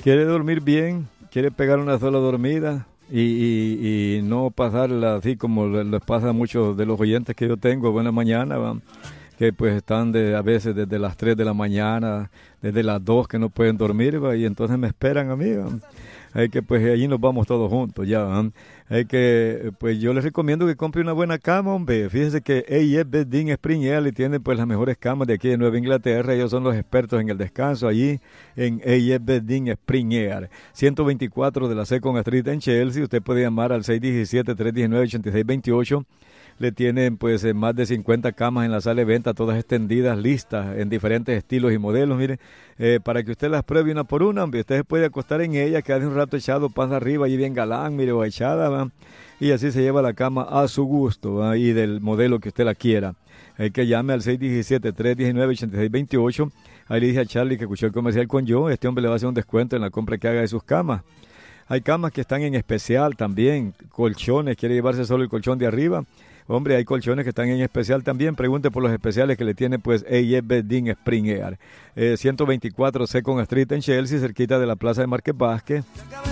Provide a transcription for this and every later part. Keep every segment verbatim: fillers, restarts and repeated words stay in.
quiere dormir bien, quiere pegar una sola dormida y, y, y no pasarla así como les pasa a muchos de los oyentes que yo tengo, buena mañana, ¿va? Que pues están de, a veces desde las tres de la mañana, desde las dos que no pueden dormir, ¿va? Y entonces me esperan a mí, ¿va? Hay que pues allí nos vamos todos juntos ya, ¿va? Hay que, pues yo les recomiendo que compre una buena cama, hombre. Fíjense que A E F Bedding Spring Air tiene pues las mejores camas de aquí de Nueva Inglaterra. Ellos son los expertos en el descanso allí en A E F Bedding Spring Air. ciento veinticuatro de la Second Street en Chelsea. Usted puede llamar al seis uno siete, tres uno nueve, ocho seis dos ocho. Le tienen pues eh, más de cincuenta camas en la sala de venta, todas extendidas, listas, en diferentes estilos y modelos, mire, eh, para que usted las pruebe una por una, hombre. Usted se puede acostar en ella, quedarse un rato echado, panza arriba, y bien galán, mire, o echada, ¿va? Y así se lleva la cama a su gusto, ¿va? Y del modelo que usted la quiera. Hay que llame al seis uno siete, tres uno nueve, ocho seis dos ocho. Ahí le dije a Charlie que escuchó el comercial con yo, este hombre le va a hacer un descuento en la compra que haga de sus camas. Hay camas que están en especial también, colchones, quiere llevarse solo el colchón de arriba. Hombre, hay colchones que están en especial también. Pregunte por los especiales que le tiene pues A E F Bedding Spring Air. Eh, ciento veinticuatro Second Street en Chelsea, cerquita de la plaza de Márquez Vázquez.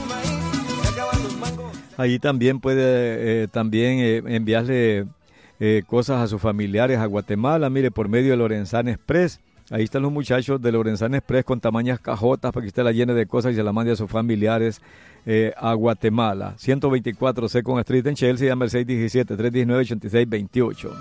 Allí también puede eh, también eh, enviarle eh, cosas a sus familiares a Guatemala, mire, por medio de Lorenzana Express. Ahí están los muchachos de Lorenzana Express con tamañas cajotas para que usted la llene de cosas y se la mande a sus familiares eh, a Guatemala. ciento veinticuatro Second Street en Chelsea, llama al seis uno siete, tres uno nueve, ocho seis dos ocho.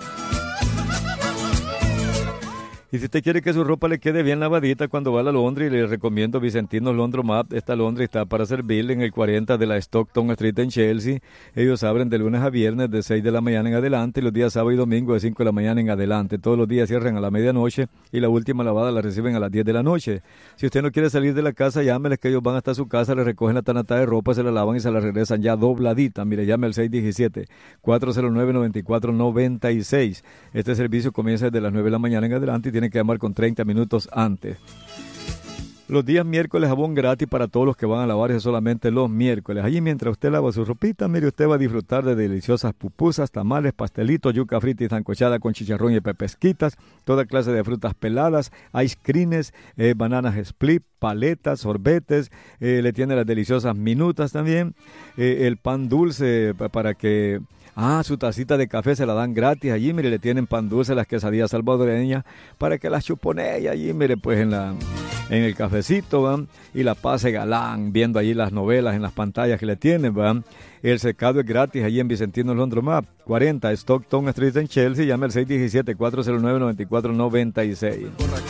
Y si usted quiere que su ropa le quede bien lavadita cuando va a la laundry, le recomiendo Vicentinos Laundromat. Esta laundry está para servirle en el cuarenta de la Stockton Street en Chelsea. Ellos abren de lunes a viernes de seis de la mañana en adelante y los días sábado y domingo de cinco de la mañana en adelante. Todos los días cierran a la medianoche y la última lavada la reciben a las diez de la noche. Si usted no quiere salir de la casa, llámeles que ellos van hasta su casa, le recogen la tanata de ropa, se la lavan y se la regresan ya dobladita. Mire, llame al seis uno siete, cuatro cero nueve, nueve cuatro nueve seis. Este servicio comienza desde las nueve de la mañana en adelante y tiene que llamar con treinta minutos antes. Los días miércoles jabón gratis para todos los que van a lavarse solamente los miércoles. Allí mientras usted lava su ropita, mire, usted va a disfrutar de deliciosas pupusas, tamales, pastelitos, yuca frita y sancochada con chicharrón y pepesquitas, toda clase de frutas peladas, ice creams, eh, bananas split, paletas, sorbetes, eh, le tiene las deliciosas minutas también, eh, el pan dulce para que... Ah, su tacita de café se la dan gratis allí, mire, le tienen pan dulce, las quesadillas salvadoreñas, para que las chupone allí, mire, pues en la en el cafecito, ¿va? Y la pase galán, viendo allí las novelas en las pantallas que le tienen, ¿va? El secado es gratis allí en Vicentino Laundromat, cuarenta Stockton Street en Chelsea, llame al seis uno siete, cuatro cero nueve, nueve cuatro nueve seis.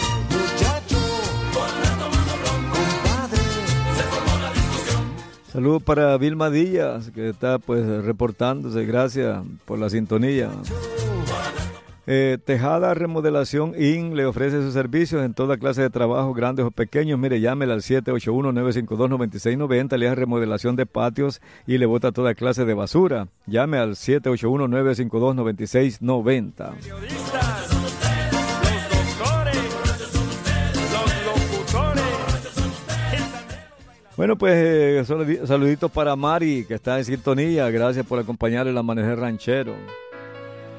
Saludos para Vilma Díaz, que está pues reportándose, gracias por la sintonía. Eh, Tejada Remodelación In le ofrece sus servicios en toda clase de trabajos, grandes o pequeños. Mire, llámela al siete ocho uno, nueve cinco dos, nueve seis nueve cero, le hace remodelación de patios y le bota toda clase de basura. Llame al siete ocho uno, nueve cinco dos, nueve seis nueve cero. Bueno, pues eh, saluditos para Mari, que está en sintonía. Gracias por acompañar el amanecer ranchero.